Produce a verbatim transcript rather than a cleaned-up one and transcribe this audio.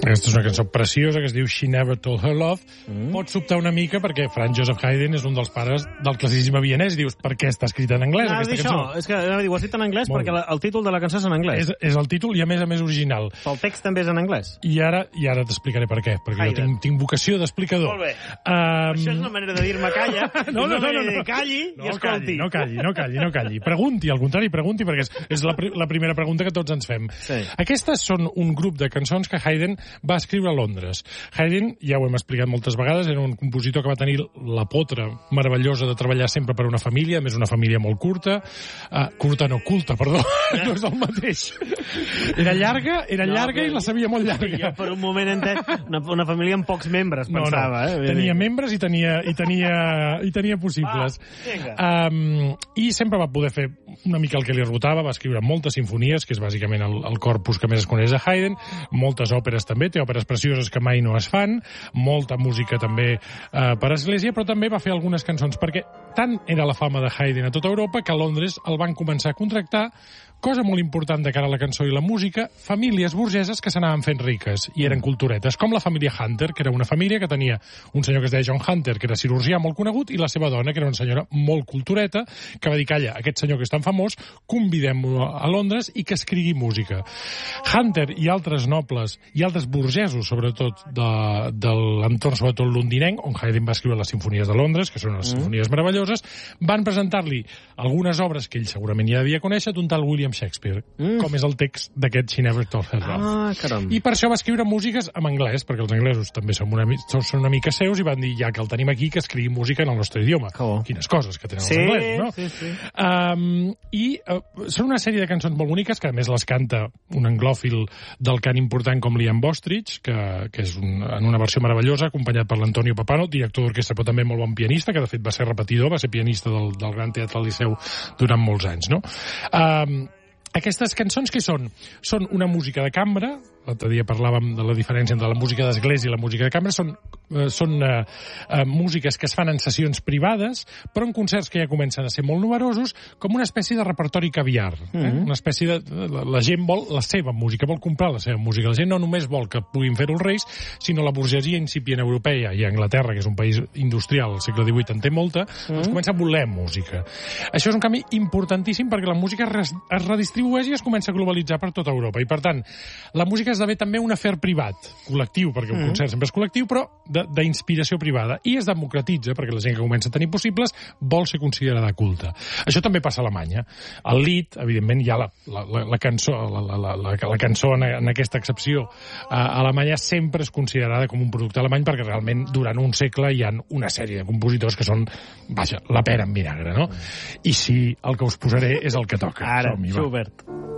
Aquesta és una cançó preciosa que es diu She Never Told Her Love. Mm. Pot sobtar una mica perquè Franz Joseph Haydn és un dels pares del classicisme vienès. Dius, per què està escrita en anglès, no, aquesta cançó? Això. És que ho has dit en anglès Molt perquè la, el títol de la cançó és en anglès. És, és el títol i, a més a més, original. El text també és en anglès. I ara i ara t'explicaré per què, perquè Haydn. jo tinc, tinc vocació d'explicador. Molt bé. Um... Això és una manera de dir-me calla, no, no, no, no, no. calli no, i escolti. No calli, no calli, no calli. Pregunti, al contrari, pregunti, perquè és, és la, la primera pregunta que tots ens fem. Sí. Aquestes són un grup de cançons que Haydn va escriure a Londres. Haydn, ja ho hem explicat moltes vegades, era un compositor que va tenir la potra meravellosa de treballar sempre per una família, a més una família molt curta, uh, curta no, culta, perdó, eh? no és el mateix. Era llarga, era no, llarga i la sabia molt llarga. Jo per un moment entès una, una família amb pocs membres, pensava. No, no. Eh? Tenia membres i tenia, i tenia, i tenia possibles. Ah, um, I sempre va poder fer una mica el que li rotava, va escriure moltes sinfonies, que és bàsicament el, el corpus que més es coneix de Haydn, moltes òperes també, té òperes precioses que mai no es fan, molta música també eh, per església, però també va fer algunes cançons, perquè tant era la fama de Haydn a tota Europa que a Londres el van començar a contractar, cosa molt important de cara a la cançó i la música, famílies burgeses que s'anaven fent riques i eren culturetes, com la família Hunter, que era una família que tenia un senyor que es deia John Hunter, que era cirurgià molt conegut, i la seva dona, que era una senyora molt cultureta, que va dir, calla, aquest senyor que és tan famós, convidem-lo a Londres i que escrigui música. Hunter i altres nobles, i altres burgesos, sobretot, de, de l'entorn, sobretot londinenc, on Haydn va escriure les sinfonies de Londres, que són unes mm. sinfonies meravelloses, van presentar-li algunes obres que ell segurament ja devia conèixer, d'un tal William Shakespeare, mm. com és el text d'aquest She Never Told Her Love. Ah, caram. I per això va escriure músiques en anglès, perquè els anglesos també són una, són una mica seus i van dir, ja que el tenim aquí, que escrigui música en el nostre idioma. Oh. Quines coses que tenen sí, els anglesos, no? Sí, sí. Um, I uh, són una sèrie de cançons molt boniques, que a més les canta un anglòfil del cant important com Liam Bostridge, que, que és un, en una versió meravellosa, acompanyat per l'Antonio Papano, director d'orquestra, però també molt bon pianista, que de fet va ser repetidor, va ser pianista del, del Gran Teatre al Liceu durant molts anys, no? Um, Aquestes cançons, què són? Són una música de cambra, l'altre dia parlàvem de la diferència entre la música d'església i la música de cambra, són, eh, són eh, eh, músiques que es fan en sessions privades, però en concerts que ja comencen a ser molt numerosos, com una espècie de repertori caviar. Eh? Mm-hmm. Una espècie de... La, la gent vol la seva música, vol comprar la seva música. La gent no només vol que puguin fer-ho els reis, sinó la burgesia incipient europea, i Anglaterra, que és un país industrial, al segle divuit en té molta, mm-hmm. doncs comença a voler música. Això és un canvi importantíssim perquè la música es, es redistribueix i es comença a globalitzar per tota Europa. I, per tant, la música esdevé també un afer privat, col·lectiu, perquè un mm. concert sempre és col·lectiu, però d'inspiració privada. I es democratitza, perquè la gent que comença a tenir possibles vol ser considerada culta. Això també passa a Alemanya. El Lied, evidentment, hi ha la, la, la, la cançó, la, la, la, la, la cançó en, en aquesta excepció. A Alemanya sempre és considerada com un producte alemany, perquè realment durant un segle hi ha una sèrie de compositors que són, vaja, la pera en vinagre, no? I sí, el que us posaré és el que toca. Ara, Schubert.